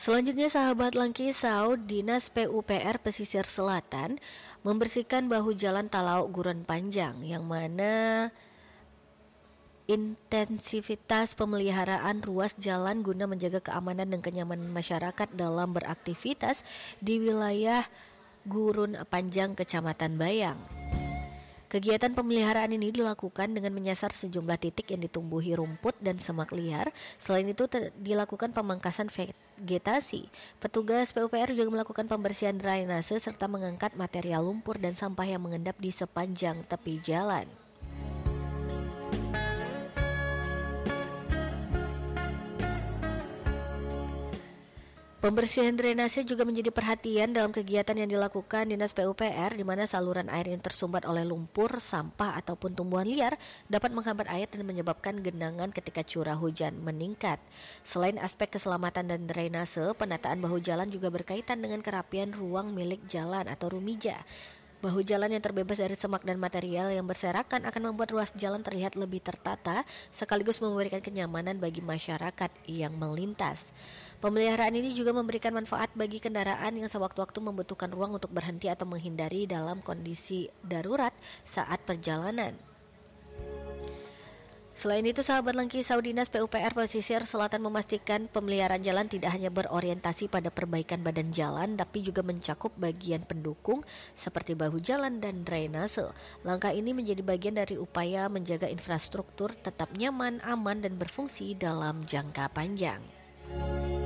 Selanjutnya sahabat Langkisau, Dinas PUPR Pesisir Selatan membersihkan bahu jalan Talauk Gurun Panjang yang mana intensivitas pemeliharaan ruas jalan guna menjaga keamanan dan kenyamanan masyarakat dalam beraktivitas di wilayah Gurun Panjang, Kecamatan Bayang. Kegiatan pemeliharaan ini dilakukan dengan menyasar sejumlah titik yang ditumbuhi rumput dan semak liar. Selain itu dilakukan pemangkasan vegetasi. Petugas PUPR juga melakukan pembersihan drainase serta mengangkat material lumpur dan sampah yang mengendap di sepanjang tepi jalan. Pembersihan drainase juga menjadi perhatian dalam kegiatan yang dilakukan Dinas PUPR, di mana saluran air yang tersumbat oleh lumpur, sampah, ataupun tumbuhan liar dapat menghambat air dan menyebabkan genangan ketika curah hujan meningkat. Selain aspek keselamatan dan drainase, penataan bahu jalan juga berkaitan dengan kerapian ruang milik jalan atau rumija. Bahu jalan yang terbebas dari semak dan material yang berserakan akan membuat ruas jalan terlihat lebih tertata, sekaligus memberikan kenyamanan bagi masyarakat yang melintas. Pemeliharaan ini juga memberikan manfaat bagi kendaraan yang sewaktu-waktu membutuhkan ruang untuk berhenti atau menghindari dalam kondisi darurat saat perjalanan. Selain itu, sahabat Langkisau, Dinas PUPR Pesisir Selatan memastikan pemeliharaan jalan tidak hanya berorientasi pada perbaikan badan jalan, tapi juga mencakup bagian pendukung seperti bahu jalan dan drainase. Langkah ini menjadi bagian dari upaya menjaga infrastruktur tetap nyaman, aman, dan berfungsi dalam jangka panjang.